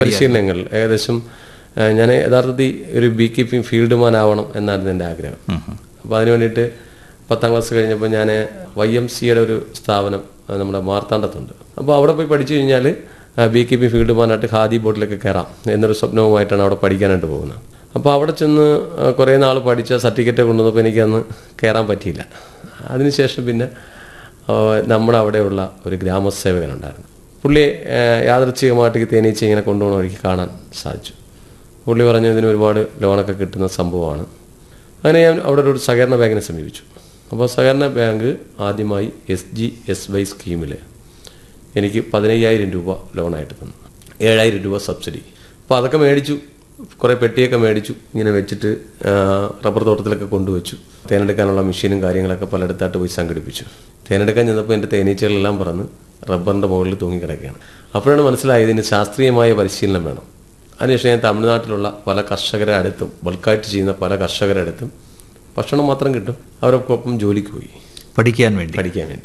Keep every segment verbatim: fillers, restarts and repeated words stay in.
പരിശീലനങ്ങൾ ഏകദേശം ഞാൻ യഥാർത്ഥത്തിൽ ഒരു ബീ കീപ്പിംഗ് ഫീൽഡ്മാൻ ആവണം എന്നായിരുന്നു എൻ്റെ ആഗ്രഹം. അപ്പോൾ അതിന് വേണ്ടിയിട്ട് പത്താം ക്ലാസ് കഴിഞ്ഞപ്പോൾ ഞാൻ വൈ എം സിയുടെ ഒരു സ്ഥാപനം നമ്മുടെ മാർത്താണ്ഡത്തുണ്ട്. അപ്പോൾ അവിടെ പോയി പഠിച്ചു കഴിഞ്ഞാൽ ബീ കീപ്പിംഗ് ഫീൽഡ്മാനായിട്ട് ഖാദി ബോർഡിലൊക്കെ കയറാം എന്നൊരു സ്വപ്നവുമായിട്ടാണ് അവിടെ പഠിക്കാനായിട്ട് പോകുന്നത്. അപ്പോൾ അവിടെ ചെന്ന് കുറേ നാൾ പഠിച്ച സർട്ടിഫിക്കറ്റ് കൊണ്ടുവന്നപ്പോൾ എനിക്കന്ന് കയറാൻ പറ്റിയില്ല. അതിനുശേഷം പിന്നെ നമ്മുടെ അവിടെയുള്ള ഒരു ഗ്രാമസേവകനുണ്ടായിരുന്നു. പുള്ളിയെ യാദൃച്ഛികമായിട്ട് തേനീച്ച ഇങ്ങനെ കൊണ്ടുപോകണം വഴിക്ക് കാണാൻ സാധിച്ചു. പുള്ളി പറഞ്ഞു ഇതിന് ഒരുപാട് ലോണൊക്കെ കിട്ടുന്ന സംഭവമാണ്. അങ്ങനെ ഞാൻ അവിടെ ഒരു സഹകരണ ബാങ്കിനെ സമീപിച്ചു. അപ്പോൾ സഹകരണ ബാങ്ക് ആദ്യമായി എസ് ജി എസ് വൈ സ്കീമിൽ എനിക്ക് പതിനയ്യായിരം രൂപ ലോണായിട്ട് തന്നു, ഏഴായിരം രൂപ സബ്സിഡി. അപ്പോൾ അതൊക്കെ മേടിച്ചു, കുറേ പെട്ടിയൊക്കെ മേടിച്ചു, ഇങ്ങനെ വെച്ചിട്ട് റബ്ബർ തോട്ടത്തിലൊക്കെ കൊണ്ടുവച്ചു. തേനെടുക്കാനുള്ള മെഷീനും കാര്യങ്ങളൊക്കെ പലയിടത്തായിട്ട് പോയി സംഘടിപ്പിച്ചു. തേനെടുക്കാൻ ചെന്നപ്പോൾ എൻ്റെ തേനീച്ചകളെല്ലാം പറന്ന് റബ്ബറിൻ്റെ മുകളിൽ തൂങ്ങിക്കിടക്കുകയാണ്. അപ്പോഴാണ് മനസ്സിലായത് ഇതിന് ശാസ്ത്രീയമായ പരിശീലനം വേണം. അതിനുശേഷം ഞാൻ തമിഴ്നാട്ടിലുള്ള പല കർഷകരുടെ അടുത്തും ബൾക്കായിട്ട് ചെയ്യുന്ന പല കർഷകരുടെ അടുത്തും ഭക്ഷണം മാത്രം കിട്ടും, അവരൊപ്പം ജോലിക്ക് പോയി പഠിക്കാൻ വേണ്ടി പഠിക്കാൻ വേണ്ടി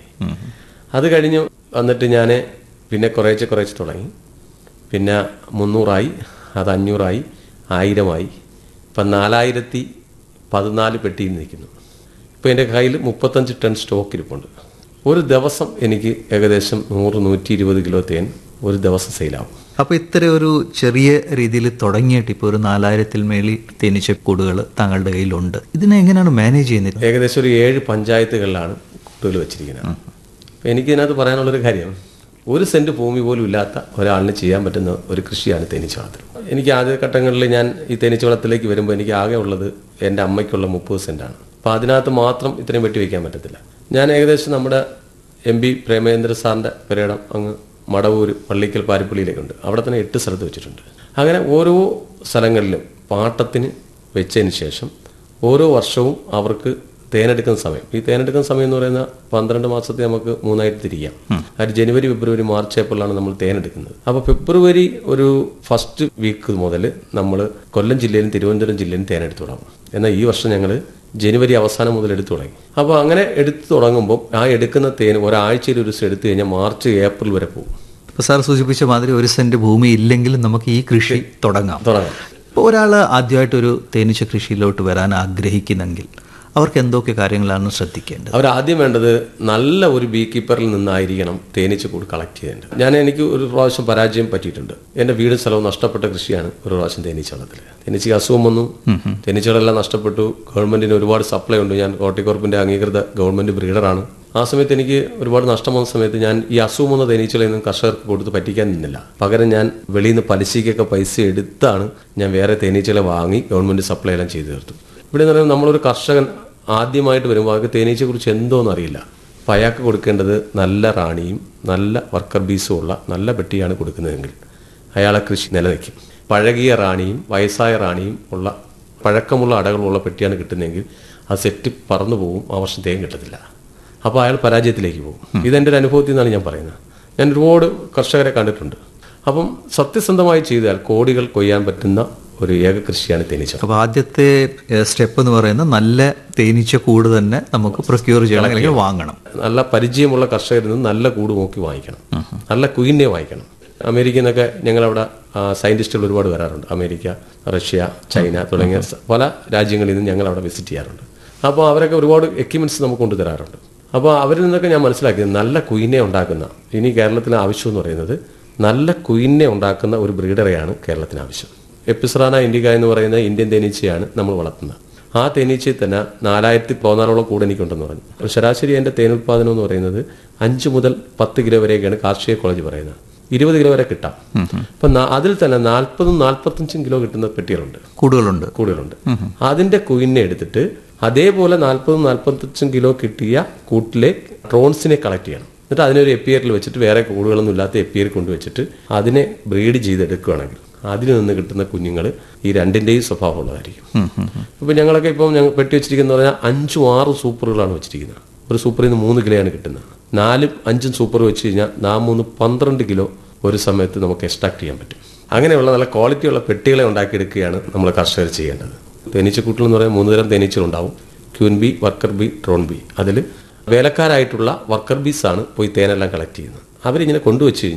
അത് കഴിഞ്ഞ് വന്നിട്ട് ഞാൻ പിന്നെ കുറേശ്ശെ കുറേശ്ശെ തുടങ്ങി. പിന്നെ മുന്നൂറായി, അത് അഞ്ഞൂറായി, ആയിരമായി. ഇപ്പം നാലായിരത്തി പതിനാല് പെട്ടിയിൽ നിൽക്കുന്നു. ഇപ്പോൾ എൻ്റെ കയ്യിൽ മുപ്പത്തഞ്ച് ടൺ സ്റ്റോക്ക് ഇരിപ്പുണ്ട്. ഒരു ദിവസം എനിക്ക് ഏകദേശം നൂറ് നൂറ്റി ഇരുപത് കിലോ തേൻ ഒരു ദിവസം സെയിലാവും. അപ്പോൾ ഇത്ര ഒരു ചെറിയ രീതിയിൽ തുടങ്ങിയിട്ട് ഇപ്പോൾ ഒരു നാലായിരത്തിൽ മേളിൽ തേനീച്ചക്കൂടുകൾ താങ്കളുടെ കയ്യിലുണ്ട്. ഇതിനെ എങ്ങനെയാണ് മാനേജ് ചെയ്യുന്നത്? ഏകദേശം ഒരു ഏഴ് പഞ്ചായത്തുകളിലാണ് കൂടുകൾ വെച്ചിരിക്കുന്നത്. അപ്പോൾ എനിക്കിതിനകത്ത് പറയാനുള്ളൊരു കാര്യം, ഒരു സെന്റ് ഭൂമി പോലും ഇല്ലാത്ത ഒരാളിന് ചെയ്യാൻ പറ്റുന്ന ഒരു കൃഷിയാണ് തേനീച്ച വളർത്തൽ. എനിക്ക് ആദ്യ ഘട്ടങ്ങളിൽ ഞാൻ ഈ തേനീച്ച വളർത്തലേക്ക് വരുമ്പോൾ എനിക്ക് ആകെ ഉള്ളത് എൻ്റെ അമ്മയ്ക്കുള്ള മുപ്പത് സെന്റാണ്. അപ്പോൾ അതിനകത്ത് മാത്രം ഇത്രയും വെട്ടി വയ്ക്കാൻ പറ്റത്തില്ല. ഞാൻ ഏകദേശം നമ്മുടെ എം പി പ്രേമേന്ദ്ര സാറിൻ്റെ പര്യടം അങ്ങ് മടവൂർ പള്ളിക്കൽ പാരിപ്പള്ളിയിലേക്കുണ്ട്. അവിടെ തന്നെ എട്ട് സ്ഥലത്ത് വെച്ചിട്ടുണ്ട്. അങ്ങനെ ഓരോ സ്ഥലങ്ങളിലും പാട്ടത്തിന് വെച്ചതിന് ശേഷം ഓരോ വർഷവും അവർക്ക് തേനെടുക്കുന്ന സമയം, ഈ തേനെടുക്കുന്ന സമയം എന്ന് പറയുന്ന പന്ത്രണ്ട് മാസത്തെ നമുക്ക് മൂന്നായിട്ട് തിരിക്കാം. അത് ജനുവരി ഫെബ്രുവരി മാർച്ച് ഏപ്രിലാണ് നമ്മൾ തേനെടുക്കുന്നത്. അപ്പോൾ ഫെബ്രുവരി ഒരു ഫസ്റ്റ് വീക്ക് മുതൽ നമ്മൾ കൊല്ലം ജില്ലയിലും തിരുവനന്തപുരം ജില്ലയിലും തേനെടുത്ത് തുടങ്ങും. എന്നാൽ ഈ വർഷം ഞങ്ങൾ ജനുവരി അവസാനം മുതൽ എടുത്തു തുടങ്ങി. അപ്പോൾ അങ്ങനെ എടുത്തു തുടങ്ങുമ്പോൾ ആ എടുക്കുന്ന തേൻ ഒരാഴ്ചയിൽ ഒരു ദിവസം എടുത്തു കഴിഞ്ഞാൽ മാർച്ച് ഏപ്രിൽ വരെ പോകും. ഇപ്പോൾ സാർ സൂചിപ്പിച്ച മാതിരി ഒരു സെന്റ് ഭൂമി ഇല്ലെങ്കിലും നമുക്ക് ഈ കൃഷി തുടങ്ങാം തുടങ്ങാം ഇപ്പോൾ ഒരാൾ ആദ്യമായിട്ടൊരു തേനീച്ച കൃഷിയിലോട്ട് വരാൻ ആഗ്രഹിക്കുന്നെങ്കിൽ അവർക്ക് എന്തൊക്കെ കാര്യങ്ങളാണ് ശ്രദ്ധിക്കേണ്ടത്? അവർ ആദ്യം വേണ്ടത് നല്ല ഒരു ബീ കീപ്പറിൽ നിന്നായിരിക്കണം തേനീച്ച കൂട് കളക്ട് ചെയ്യേണ്ടത്. ഞാൻ എനിക്ക് ഒരു പ്രാവശ്യം പരാജയം പറ്റിയിട്ടുണ്ട്. എൻ്റെ വീടും സ്ഥലവും നഷ്ടപ്പെട്ട കൃഷിയാണ് ഒരു പ്രാവശ്യം തേനീച്ച വളർത്തൽ. തേനീച്ചയ്ക്ക് അസുഖം വന്നു, തേനീച്ചകളെല്ലാം നഷ്ടപ്പെട്ടു. ഗവൺമെന്റിന് ഒരുപാട് സപ്ലൈ ഉണ്ട്. ഞാൻ ഹോർട്ടികോർപ്പിന്റെ അംഗീകൃത ഗവൺമെന്റ് ബ്രീഡറാണ്. ആ സമയത്ത് എനിക്ക് ഒരുപാട് നഷ്ടം വന്ന സമയത്ത് ഞാൻ ഈ അസുഖം വന്ന തേനീച്ചകളെയൊന്നും കർഷകർക്ക് കൊടുത്ത് പറ്റിക്കാൻ നിന്നില്ല. പകരം ഞാൻ വെളിയിൽ നിന്ന് പലിശയ്ക്കൊക്കെ പൈസ എടുത്താണ് ഞാൻ വേറെ തേനീച്ചകളെ വാങ്ങി ഗവൺമെന്റ് സപ്ലൈ എല്ലാം ചെയ്തു തീർത്തു. ഇവിടെ എന്ന് പറയുമ്പോൾ നമ്മളൊരു കർഷകൻ ആദ്യമായിട്ട് വരുമ്പോൾ അയാൾക്ക് തേനീച്ചയെക്കുറിച്ച് എന്തോന്നും അറിയില്ല. അപ്പം അയാൾക്ക് കൊടുക്കേണ്ടത് നല്ല റാണിയും നല്ല വർക്കർ ബീസും ഉള്ള നല്ല പെട്ടിയാണ് കൊടുക്കുന്നതെങ്കിൽ അയാളെ കൃഷി നിലനിൽക്കും. പഴകിയ റാണിയും വയസ്സായ റാണിയും ഉള്ള പഴക്കമുള്ള അടകളുള്ള പെട്ടിയാണ് കിട്ടുന്നതെങ്കിൽ അത് സെറ്റ് പറന്നു പോകും, ആ വർഷം തേൻ കിട്ടത്തില്ല. അപ്പോൾ അയാൾ പരാജയത്തിലേക്ക് പോകും. ഇതെൻ്റെ ഒരു അനുഭവത്തിൽ നിന്നാണ് ഞാൻ പറയുന്നത്. ഞാൻ ഒരുപാട് കർഷകരെ കണ്ടിട്ടുണ്ട്. അപ്പം സത്യസന്ധമായി ചെയ്താൽ കോടികൾ കൊയ്യാൻ പറ്റുന്ന ഒരു ഏക കൃഷിയാണ് തേനീച്ച. അപ്പോൾ ആദ്യത്തെ സ്റ്റെപ്പ് എന്ന് പറയുന്നത് നല്ല തേനീച്ച കൂട് തന്നെ നമുക്ക് പ്രൊക്യൂർ ചെയ്യണം, അല്ലെങ്കിൽ വാങ്ങണം. നല്ല പരിചയമുള്ള കർഷകരിൽ നിന്ന് നല്ല കൂട് നോക്കി വാങ്ങിക്കണം, നല്ല കുയിനെ വാങ്ങിക്കണം. അമേരിക്കയിൽ നിന്നൊക്കെ ഞങ്ങളവിടെ സയന്റിസ്റ്റുകൾ ഒരുപാട് വരാറുണ്ട്. അമേരിക്ക, റഷ്യ, ചൈന തുടങ്ങിയ പല രാജ്യങ്ങളിൽ നിന്ന് ഞങ്ങൾ അവിടെ വിസിറ്റ് ചെയ്യാറുണ്ട്. അപ്പോൾ അവരൊക്കെ ഒരുപാട് എക്യുപ്മെന്റ്സ് നമുക്ക് കൊണ്ടുതരാറുണ്ട്. അപ്പോൾ അവരിൽ നിന്നൊക്കെ ഞാൻ മനസ്സിലാക്കിയത് നല്ല കുയിനെ ഉണ്ടാക്കുന്ന, ഇനി കേരളത്തിന് ആവശ്യം എന്ന് പറയുന്നത് നല്ല കുയിനെ ഉണ്ടാക്കുന്ന ഒരു ബ്രീഡറെയാണ് കേരളത്തിന് ആവശ്യം. എപ്പിസറാന ഇൻഡിക എന്ന് പറയുന്ന ഇന്ത്യൻ തേനീച്ചയാണ് നമ്മൾ വളർത്തുന്നത്. ആ തേനീച്ചയിൽ തന്നെ നാലായിരത്തി പതിനാലോളം കൂടെ എനിക്കുണ്ടെന്ന് പറഞ്ഞു. ശരാശരി എൻ്റെ തേനുൽപാദനം എന്ന് പറയുന്നത് അഞ്ച് മുതൽ പത്ത് കിലോ വരെയൊക്കെയാണ് കാർഷിക കോളേജ് പറയുന്നത്. ഇരുപത് കിലോ വരെ കിട്ടാം. അപ്പം അതിൽ തന്നെ നാൽപ്പതും നാൽപ്പത്തഞ്ചും കിലോ കിട്ടുന്ന പെട്ടികളുണ്ട്, കൂടുകളുണ്ട് കൂടുകളുണ്ട് അതിന്റെ കുയിനെ എടുത്തിട്ട് അതേപോലെ നാൽപ്പതും നാൽപ്പത്തഞ്ചും കിലോ കിട്ടിയ കൂട്ടിലെ ഡ്രോൺസിനെ കളക്ട് ചെയ്യണം. എന്നിട്ട് അതിനൊരു എപ്പിയറിൽ വെച്ചിട്ട് വേറെ കൂടുകളൊന്നും ഇല്ലാത്ത എപ്പിയർ കൊണ്ടുവച്ചിട്ട് അതിനെ ബ്രീഡ് ചെയ്തെടുക്കുകയാണെങ്കിൽ അതിൽ നിന്ന് കിട്ടുന്ന കുഞ്ഞുങ്ങൾ ഈ രണ്ടിന്റെയും സ്വഭാവമുള്ളതായിരിക്കും. ഇപ്പൊ ഞങ്ങളൊക്കെ ഇപ്പം ഞങ്ങൾ പെട്ടി വെച്ചിരിക്കുന്ന പറഞ്ഞാൽ അഞ്ചും ആറും സൂപ്പറുകളാണ് വെച്ചിരിക്കുന്നത്. ഒരു സൂപ്പറിൽ നിന്ന് മൂന്ന് കിലോയാണ് കിട്ടുന്നത്. നാലും അഞ്ചും സൂപ്പർ വെച്ച് കഴിഞ്ഞാൽ നാ മൂന്ന് പന്ത്രണ്ട് കിലോ ഒരു സമയത്ത് നമുക്ക് എക്സ്ട്രാക്ട് ചെയ്യാൻ പറ്റും. അങ്ങനെയുള്ള നല്ല ക്വാളിറ്റിയുള്ള പെട്ടികളെ ഉണ്ടാക്കിയെടുക്കുകയാണ് നമ്മൾ കർഷകർ ചെയ്യേണ്ടത്. തേനീച്ചക്കൂട്ടിൽ എന്ന് പറയുമ്പോൾ മൂന്ന് തരം തേനീച്ചകളുണ്ടാവും. Queen B, worker B, drone B. അതിൽ വേലക്കാരായിട്ടുള്ള വർക്കർ ബീസാണ് പോയി തേനെല്ലാം കളക്ട് ചെയ്യുന്നത്. അവരിങ്ങനെ കൊണ്ടുവച്ച് കഴിഞ്ഞാൽ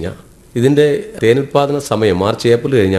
ഇതിന്റെ തേനുൽപാദന സമയം മാർച്ച് ഏപ്രിൽ കഴിഞ്ഞാൽ